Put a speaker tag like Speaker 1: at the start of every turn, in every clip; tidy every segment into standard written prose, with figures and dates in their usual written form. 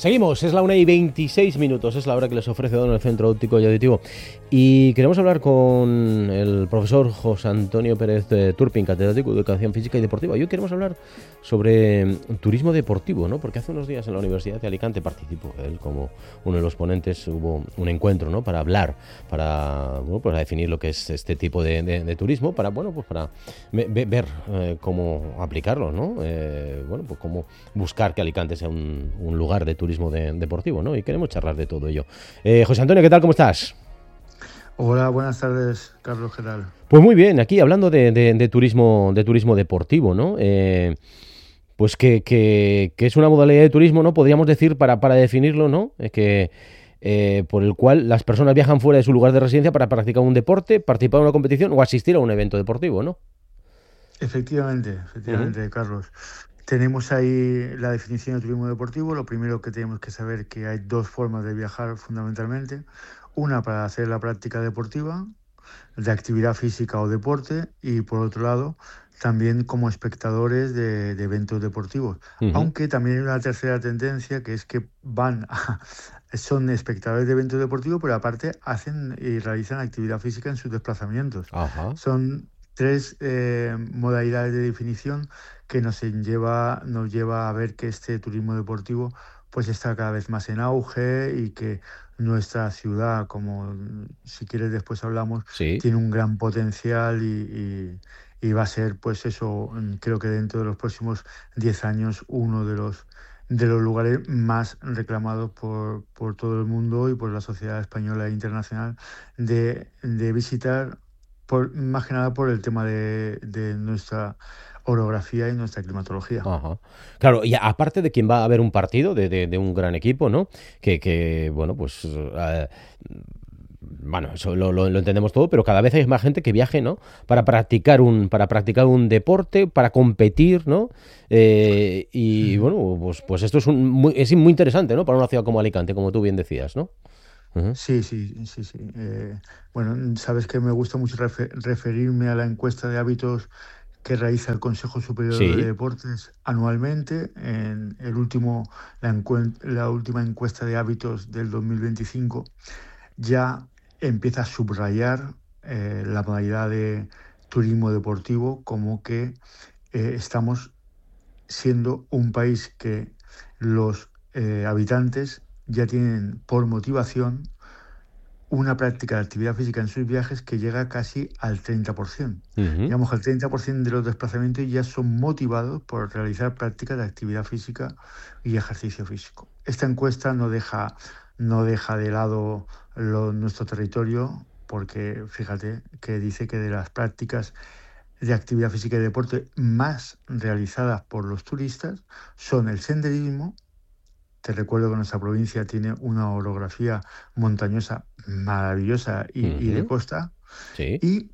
Speaker 1: Seguimos, es la 1:26, es la hora que les ofrece Don el Centro Óptico y Auditivo. Y queremos hablar con el profesor José Antonio Pérez Turpin, catedrático de Educación Física y Deportiva. Y hoy queremos hablar sobre turismo deportivo, ¿no? Porque hace unos días en la Universidad de Alicante participó él como uno de los ponentes, hubo un encuentro, ¿no? Para hablar, para definir lo que es este tipo de turismo, para ver cómo aplicarlo, ¿no? Pues cómo buscar que Alicante sea un lugar de turismo deportivo, ¿no? Y queremos charlar de todo ello. José Antonio, ¿qué tal? ¿Cómo estás?
Speaker 2: Hola, buenas tardes, Carlos, ¿qué tal?
Speaker 1: Pues muy bien, aquí hablando de turismo deportivo, ¿no? Pues que es una modalidad de turismo, ¿no? Podríamos decir, para definirlo, ¿no? Por el cual las personas viajan fuera de su lugar de residencia para practicar un deporte, participar en una competición o asistir a un evento deportivo, ¿no?
Speaker 2: Efectivamente,
Speaker 1: Uh-huh.
Speaker 2: Carlos. Tenemos ahí la definición de turismo deportivo. Lo primero que tenemos que saber es que hay dos formas de viajar fundamentalmente. Una para hacer la práctica deportiva, de actividad física o deporte, y por otro lado, también como espectadores de eventos deportivos.
Speaker 1: Uh-huh.
Speaker 2: Aunque también hay una tercera tendencia, que es que son espectadores de eventos deportivos, pero aparte hacen y realizan actividad física en sus desplazamientos.
Speaker 1: Ajá.
Speaker 2: Son tres modalidades de definición que nos lleva a ver que este turismo deportivo pues está cada vez más en auge y que nuestra ciudad, como si quieres después hablamos,
Speaker 1: Sí.
Speaker 2: tiene un gran potencial y va a ser, pues eso, creo que dentro de los próximos 10 años uno de los lugares más reclamados por todo el mundo y por la sociedad española e internacional de visitar, más que nada por el tema de nuestra orografía y nuestra climatología.
Speaker 1: Ajá. Claro, y aparte de quien va a ver un partido de un gran equipo, ¿no? Bueno, eso lo entendemos todo, pero cada vez hay más gente que viaje, ¿no? Para practicar un deporte, para competir, ¿no? Y
Speaker 2: Ujú.
Speaker 1: bueno, pues esto es muy interesante, ¿no? Para una ciudad como Alicante, como tú bien decías, ¿no? Ujú.
Speaker 2: Sí, sí, sí, sí. Bueno, sabes que me gusta mucho referirme a la encuesta de hábitos que realiza el Consejo Superior de
Speaker 1: Sí.
Speaker 2: Deportes anualmente. En la última encuesta de hábitos del 2025 ya empieza a subrayar la modalidad de turismo deportivo como que estamos siendo un país que los habitantes ya tienen por motivación una práctica de actividad física en sus viajes que llega casi al 30%.
Speaker 1: Ujú.
Speaker 2: Digamos que el 30% de los desplazamientos ya son motivados por realizar prácticas de actividad física y ejercicio físico. Esta encuesta no deja de lado nuestro territorio, porque fíjate que dice que de las prácticas de actividad física y deporte más realizadas por los turistas son el senderismo. Te recuerdo que nuestra provincia tiene una orografía montañosa maravillosa y de
Speaker 1: Ujú.
Speaker 2: costa,
Speaker 1: Sí.
Speaker 2: y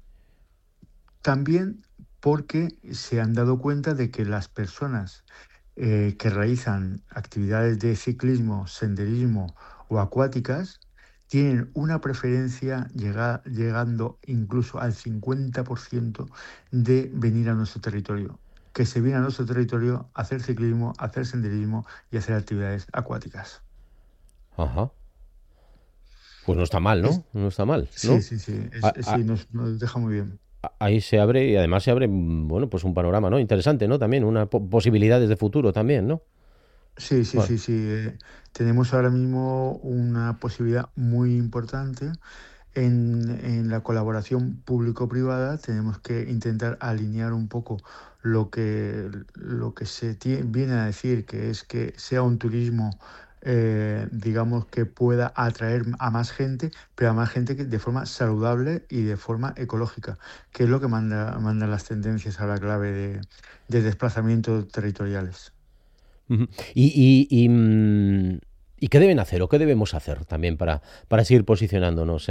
Speaker 2: también porque se han dado cuenta de que las personas que realizan actividades de ciclismo, senderismo o acuáticas tienen una preferencia llegando incluso al 50% de venir a nuestro territorio, que se viene a nuestro territorio a hacer ciclismo, a hacer senderismo y a hacer actividades acuáticas.
Speaker 1: Ajá. Pues no está mal,
Speaker 2: Es,
Speaker 1: ¿no? No está mal,
Speaker 2: sí,
Speaker 1: ¿no?
Speaker 2: sí, sí,
Speaker 1: A- a-
Speaker 2: sí, nos deja muy bien.
Speaker 1: Ahí se abre y además se abre, bueno, pues un panorama, ¿no? Interesante, ¿no? También una posibilidades de futuro también, ¿no?
Speaker 2: Sí, sí,
Speaker 1: Bueno.
Speaker 2: sí, sí. Tenemos ahora mismo una posibilidad muy importante en la colaboración público-privada. Tenemos que intentar alinear un poco lo que viene a decir, que es que sea un turismo, digamos, que pueda atraer a más gente, pero a más gente de forma saludable y de forma ecológica, que es lo que manda las tendencias a la clave de desplazamientos territoriales.
Speaker 1: Ujú. ¿Y qué deben hacer o qué debemos hacer también para seguir posicionándonos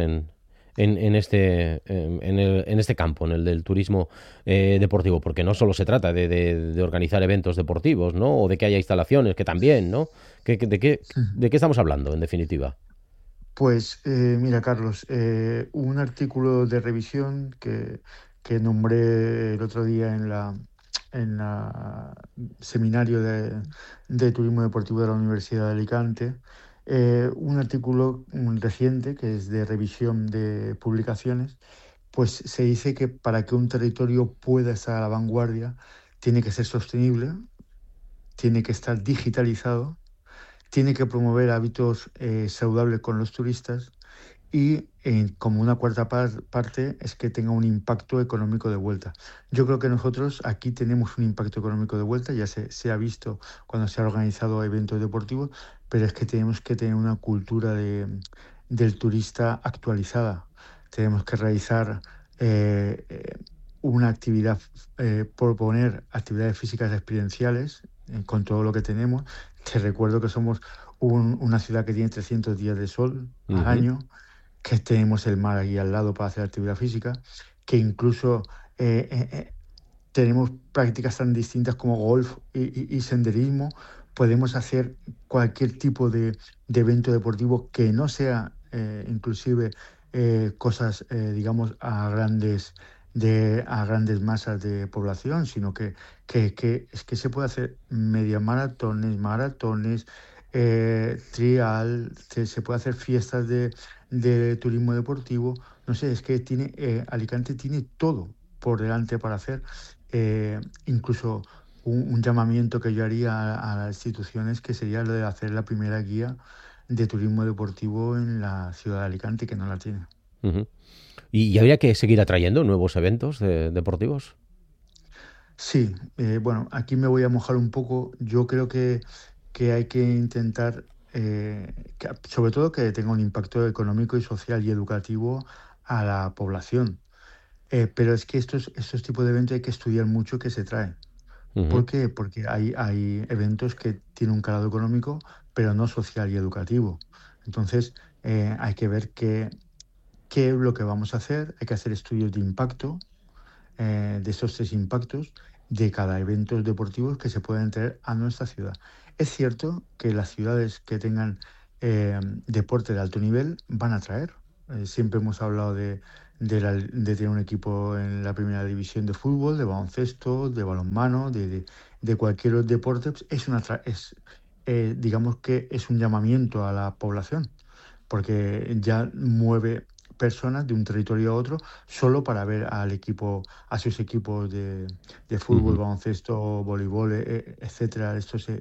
Speaker 1: en este campo, en el del turismo deportivo? Porque no solo se trata de organizar eventos deportivos, ¿no? O de que haya instalaciones, que también, ¿no? ¿De qué estamos hablando, en definitiva?
Speaker 2: Pues mira, Carlos, un artículo de revisión que nombré el otro día en la seminario de turismo deportivo de la Universidad de Alicante un artículo reciente que es de revisión de publicaciones, pues se dice que para que un territorio pueda estar a la vanguardia tiene que ser sostenible, tiene que estar digitalizado, tiene que promover hábitos saludables con los turistas y como una cuarta parte es que tenga un impacto económico de vuelta. Yo creo que nosotros aquí tenemos un impacto económico de vuelta, ya se ha visto cuando se han organizado eventos deportivos, pero es que tenemos que tener una cultura del turista actualizada. Tenemos que realizar una actividad, proponer actividades físicas experienciales con todo lo que tenemos. Te recuerdo que somos una ciudad que tiene 300 días de sol al
Speaker 1: Ujú.
Speaker 2: año, que tenemos el mar aquí al lado para hacer actividad física, que incluso tenemos prácticas tan distintas como golf y senderismo. Podemos hacer cualquier tipo de evento deportivo que no sea inclusive cosas, digamos, a grandes masas de población, sino es que se puede hacer media maratones, trial, se puede hacer fiestas de turismo deportivo. No sé, es que Alicante tiene todo por delante para hacer. Incluso un llamamiento que yo haría a las instituciones, que sería lo de hacer la primera guía de turismo deportivo en la ciudad de Alicante, que no la tiene.
Speaker 1: Ujú. Y habría que seguir atrayendo nuevos eventos deportivos.
Speaker 2: Sí, bueno, aquí me voy a mojar un poco. Yo creo que hay que intentar, sobre todo que tenga un impacto económico y social y educativo a la población. Pero es que estos tipos de eventos hay que estudiar mucho que se traen.
Speaker 1: Ujú.
Speaker 2: ¿Por qué? Porque hay eventos que tienen un calado económico, pero no social y educativo. Entonces, hay que ver qué es lo que vamos a hacer. Hay que hacer estudios de impacto, de esos tres impactos de cada evento deportivo que se pueden traer a nuestra ciudad. Es cierto que las ciudades que tengan deporte de alto nivel van a traer. Siempre hemos hablado de tener un equipo en la primera división de fútbol, de baloncesto, de balonmano, de cualquier otro deporte. Pues digamos que es un llamamiento a la población, porque ya mueve personas de un territorio a otro solo para ver a sus equipos de fútbol,
Speaker 1: Ujú.
Speaker 2: baloncesto, voleibol, etcétera,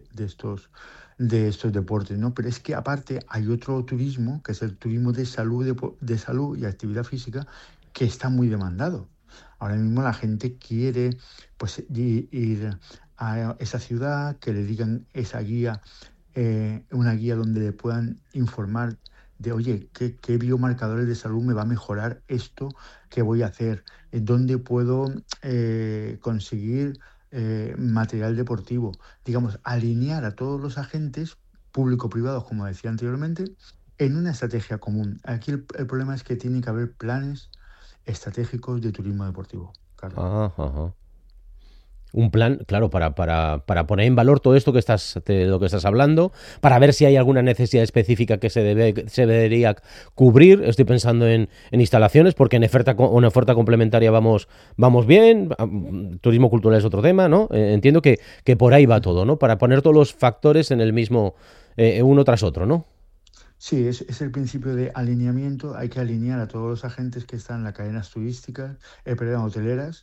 Speaker 2: de estos deportes, ¿no? Pero es que aparte hay otro turismo, que es el turismo de salud y actividad física, que está muy demandado. Ahora mismo la gente quiere pues ir a esa ciudad, que le digan esa guía, una guía donde le puedan informar de, oye, ¿qué biomarcadores de salud me va a mejorar esto que voy a hacer? ¿Dónde puedo conseguir material deportivo? Digamos, alinear a todos los agentes público-privados, como decía anteriormente, en una estrategia común. Aquí el problema es que tiene que haber planes estratégicos de turismo deportivo, Carlos.
Speaker 1: Ajá, ajá. Un plan, claro, para poner en valor todo esto de lo que estás hablando, para ver si hay alguna necesidad específica que se debería cubrir. Estoy pensando en instalaciones, porque en oferta complementaria vamos bien. Turismo cultural es otro tema, ¿no? Entiendo que por ahí va todo, ¿no? Para poner todos los factores en el mismo, uno tras otro, ¿no?
Speaker 2: Sí, es el principio de alineamiento. Hay que alinear a todos los agentes que están en las cadenas turísticas, perdón, hoteleras,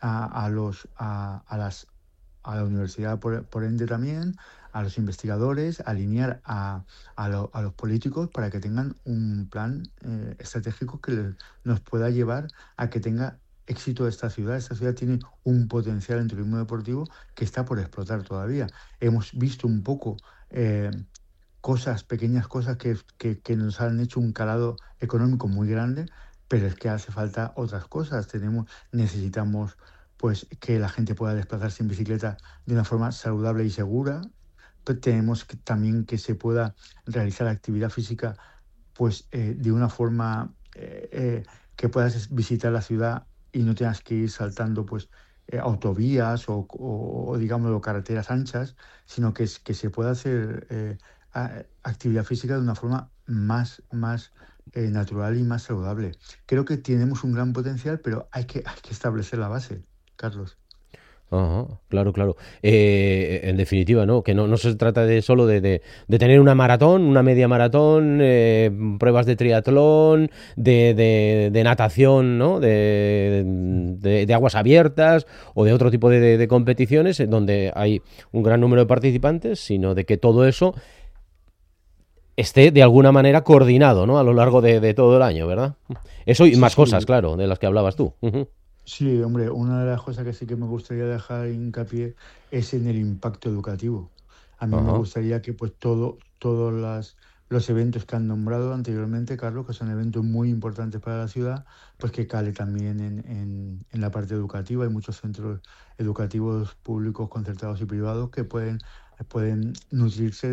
Speaker 2: a la universidad por ende también, a los investigadores, alinear a los políticos para que tengan un plan estratégico que nos pueda llevar a que tenga éxito esta ciudad. Esta ciudad tiene un potencial en turismo deportivo que está por explotar todavía. Hemos visto un poco pequeñas cosas que nos han hecho un calado económico muy grande, pero es que hace falta otras cosas. Necesitamos pues que la gente pueda desplazarse en bicicleta de una forma saludable y segura. Tenemos también que se pueda realizar actividad física pues de una forma que puedas visitar la ciudad y no tengas que ir saltando pues autovías o digámoslo carreteras anchas, sino que se pueda hacer actividad física de una forma más natural y más saludable. Creo que tenemos un gran potencial, pero hay que establecer la base, Carlos.
Speaker 1: Ajá, claro, claro. En definitiva, ¿no? Que no se trata de solo de tener una maratón, una media maratón, pruebas de triatlón, de natación, ¿no? De aguas abiertas o de otro tipo de competiciones en donde hay un gran número de participantes, sino de que todo eso esté de alguna manera coordinado, ¿no? A lo largo de todo el año, ¿verdad? Eso y
Speaker 2: Sí,
Speaker 1: más cosas,
Speaker 2: sí,
Speaker 1: claro, de las que hablabas tú. Ujú.
Speaker 2: sí, hombre, una de las cosas que sí que me gustaría dejar hincapié es en el impacto educativo. A mí me
Speaker 1: Ajá.
Speaker 2: gustaría que pues todos los eventos que han nombrado anteriormente, Carlos, que son eventos muy importantes para la ciudad, pues que cale también en la parte educativa. Hay muchos centros educativos públicos, concertados y privados que pueden nutrirse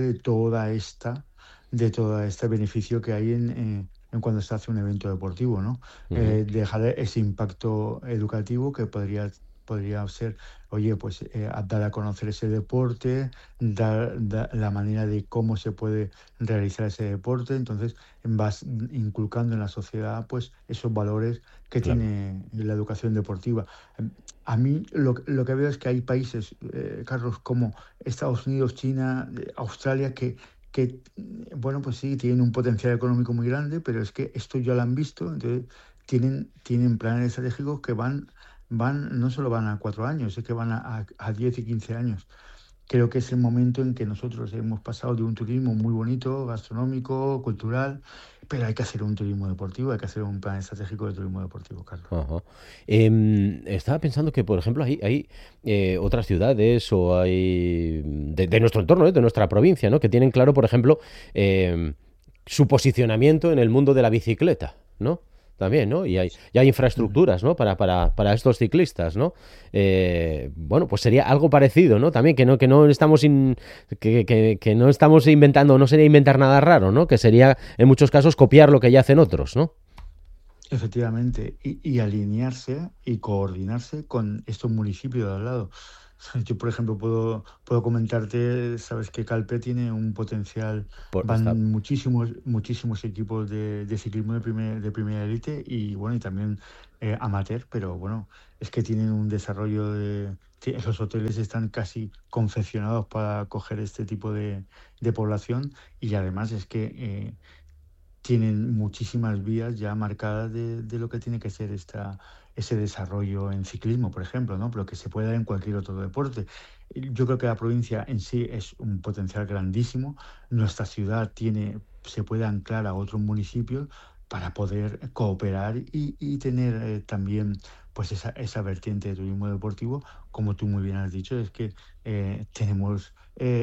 Speaker 2: de toda este beneficio que hay en cuando se hace un evento deportivo, ¿no?
Speaker 1: Ujú.
Speaker 2: Dejar ese impacto educativo que podría ser, oye, pues dar a conocer ese deporte, dar la manera de cómo se puede realizar ese deporte, entonces vas inculcando en la sociedad pues esos valores que
Speaker 1: Claro.
Speaker 2: tiene la educación deportiva. A mí lo que veo es que hay países, Carlos, como Estados Unidos, China, Australia, bueno, pues sí, tienen un potencial económico muy grande, pero es que esto ya lo han visto, entonces tienen planes estratégicos que no solo van a 4 años, es que van a 10 y 15 años. Creo que es el momento en que nosotros hemos pasado de un turismo muy bonito, gastronómico, cultural, pero hay que hacer un turismo deportivo, hay que hacer un plan estratégico de turismo deportivo, Carlos.
Speaker 1: Ajá. Estaba pensando que, por ejemplo, hay otras ciudades o hay de nuestro entorno, de nuestra provincia, ¿no? Que tienen claro, por ejemplo, su posicionamiento en el mundo de la bicicleta, ¿no? También, ¿no? Y hay
Speaker 2: Mm.
Speaker 1: infraestructuras, ¿no? Para estos ciclistas, ¿no? Bueno, pues sería algo parecido, ¿no? También que no estamos que no estamos inventando, no sería inventar nada raro, ¿no? Que sería en muchos casos copiar lo que ya hacen otros, ¿no?
Speaker 2: Efectivamente, y alinearse y coordinarse con estos municipios de al lado. Yo, por ejemplo, puedo comentarte, sabes que Calpe tiene un potencial,
Speaker 1: Está,
Speaker 2: van muchísimos equipos de ciclismo de primera élite y bueno, y también amateur, pero bueno, es que tienen un desarrollo esos hoteles están casi confeccionados para acoger este tipo de población y además es que tienen muchísimas vías ya marcadas de lo que tiene que ser ese desarrollo en ciclismo, por ejemplo, ¿no? Pero que se puede dar en cualquier otro deporte. Yo creo que la provincia en sí es un potencial grandísimo. Nuestra ciudad se puede anclar a otros municipios para poder cooperar y tener también pues esa vertiente de turismo deportivo, como tú muy bien has dicho, es que tenemos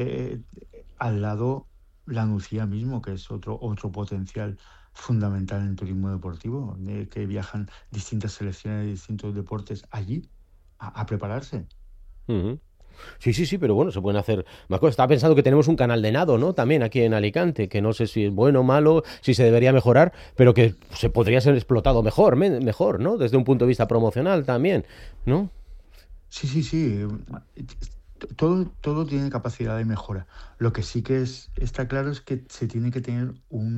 Speaker 2: al lado la Nucía mismo, que es otro potencial fundamental en turismo deportivo, de que viajan distintas selecciones de distintos deportes allí a prepararse.
Speaker 1: ujú. Sí, sí, sí, pero bueno, se pueden hacer más cosas. Estaba pensando que tenemos un canal de nado, ¿no? También aquí en Alicante, que no sé si es bueno o malo, si se debería mejorar, pero que se podría ser explotado mejor, ¿no? Desde un punto de vista promocional también, ¿no?
Speaker 2: Sí, sí, sí. Todo tiene capacidad de mejora. Lo que sí que está claro es que se tiene que tener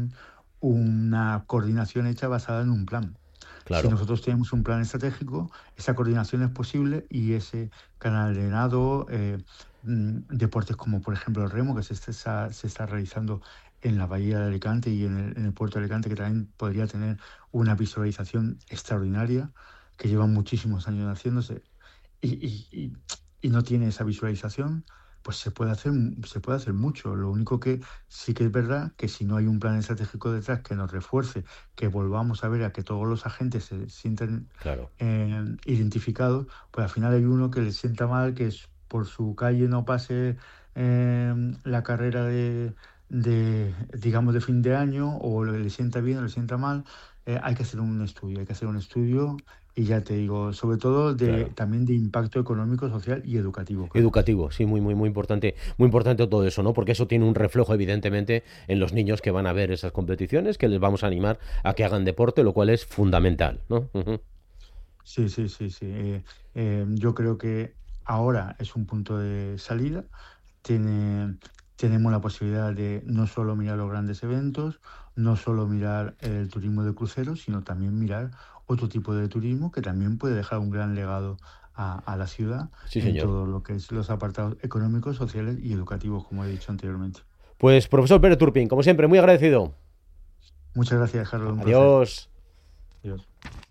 Speaker 2: una coordinación hecha basada en un plan. Si
Speaker 1: Claro.
Speaker 2: nosotros tenemos un plan estratégico, esa coordinación es posible y ese canal de nado, deportes como por ejemplo el remo, que se está realizando en la bahía de Alicante y en el puerto de Alicante, que también podría tener una visualización extraordinaria, que llevan muchísimos años haciéndose y, y- y- y no tiene esa visualización, pues se puede hacer mucho. Lo único que sí que es verdad que si no hay un plan estratégico detrás que nos refuerce, que volvamos a ver a que todos los agentes se sientan
Speaker 1: Claro.
Speaker 2: identificados, pues al final hay uno que le sienta mal, por su calle no pase la carrera digamos, de fin de año, o le sienta bien o le sienta mal. Hay que hacer un estudio y ya te digo, sobre todo
Speaker 1: Claro.
Speaker 2: también de impacto económico, social y educativo, Carlos.
Speaker 1: Educativo, sí, muy importante todo eso, ¿no? Porque eso tiene un reflejo, evidentemente, en los niños que van a ver esas competiciones, que les vamos a animar a que hagan deporte, lo cual es fundamental, ¿no? Ujú.
Speaker 2: Sí, sí, sí, sí. Yo creo que ahora es un punto de salida. Tiene, tenemos la posibilidad de no solo mirar los grandes eventos, no solo mirar el turismo de cruceros, sino también mirar otro tipo de turismo que también puede dejar un gran legado a la ciudad,
Speaker 1: sí,
Speaker 2: en
Speaker 1: señor,
Speaker 2: todo lo que es los apartados económicos, sociales y educativos, como he dicho anteriormente.
Speaker 1: Pues profesor Pérez Turpin, como siempre, muy agradecido.
Speaker 2: Muchas gracias, Carlos.
Speaker 1: Adiós.
Speaker 2: Adiós.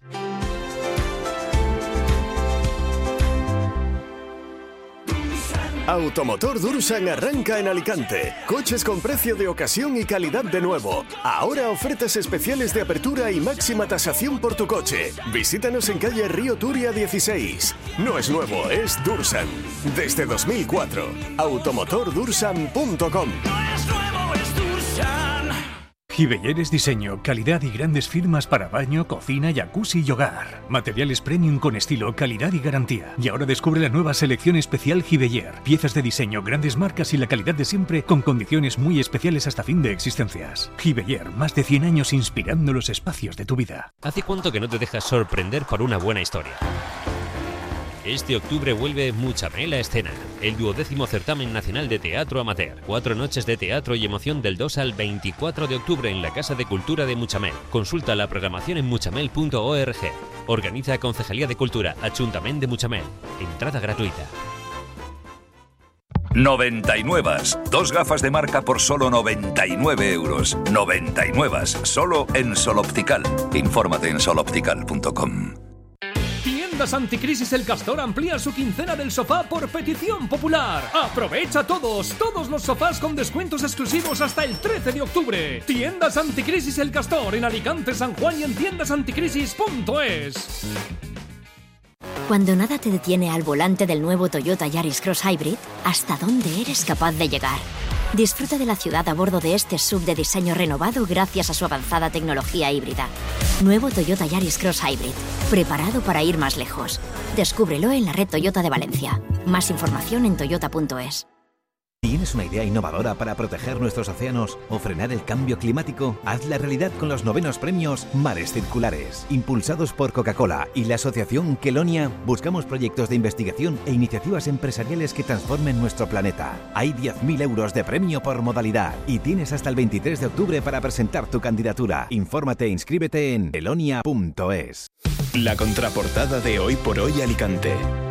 Speaker 3: Automotor Dursan arranca en Alicante. Coches con precio de ocasión y calidad de nuevo. Ahora ofertas especiales de apertura y máxima tasación por tu coche. Visítanos en calle Río Turia 16. No es nuevo, es Dursan. Desde 2004. Automotordursan.com.
Speaker 4: Giveller es diseño, calidad y grandes firmas para baño, cocina, jacuzzi y hogar. Materiales premium con estilo, calidad y garantía. Y ahora descubre la nueva selección especial Giveller. Piezas de diseño, grandes marcas y la calidad de siempre con condiciones muy especiales hasta fin de existencias. Giveller, más de 100 años inspirando los espacios de tu vida.
Speaker 5: ¿Hace cuánto que no te dejas sorprender por una buena historia? Este octubre vuelve Muchamel a escena, el 12º certamen nacional de teatro amateur. 4 noches de teatro y emoción del 2 al 24 de octubre en la Casa de Cultura de Muchamel. Consulta la programación en muchamel.org. Organiza Concejalía de Cultura, Ayuntamiento de Muchamel. Entrada gratuita.
Speaker 6: 99. 2 gafas de marca por solo 99 euros. 99. Solo en Sol Optical. Infórmate en soloptical.com.
Speaker 7: Tiendas Anticrisis El Castor amplía su quincena del sofá por petición popular. Aprovecha todos los sofás con descuentos exclusivos hasta el 13 de octubre. Tiendas Anticrisis El Castor en Alicante, San Juan y en tiendasanticrisis.es.
Speaker 8: Cuando nada te detiene al volante del nuevo Toyota Yaris Cross Hybrid, ¿hasta dónde eres capaz de llegar? Disfruta de la ciudad a bordo de este SUV de diseño renovado gracias a su avanzada tecnología híbrida. Nuevo Toyota Yaris Cross Hybrid, preparado para ir más lejos. Descúbrelo en la red Toyota de Valencia. Más información en toyota.es.
Speaker 9: ¿Tienes una idea innovadora para proteger nuestros océanos o frenar el cambio climático? Hazla realidad con los 9º premios Mares Circulares. Impulsados por Coca-Cola y la asociación Kelonia, buscamos proyectos de investigación e iniciativas empresariales que transformen nuestro planeta. Hay 10.000 euros de premio por modalidad y tienes hasta el 23 de octubre para presentar tu candidatura. Infórmate e inscríbete en kelonia.es.
Speaker 3: La contraportada de Hoy por Hoy Alicante.